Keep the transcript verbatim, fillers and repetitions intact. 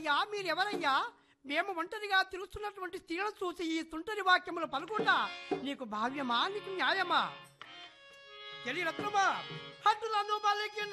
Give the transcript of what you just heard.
అయ్యా మీరెవరయ్యా? మేము ఒంటరిగా తిరుగుతున్నటువంటి స్త్రీలను చూసి ఈ తుంటరి వాక్యములు పలుకుండా నీకు భావ్యమా, నీకు న్యాయమా? రత్నమా, అటు నన్ను బలికి